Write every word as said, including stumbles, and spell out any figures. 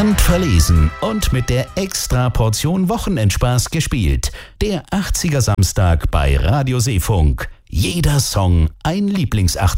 Handverlesen und mit der Extra-Portion Wochenendspaß gespielt. Der achtziger Samstag bei Radio Seefunk. Jeder Song ein Lieblings-achtziger.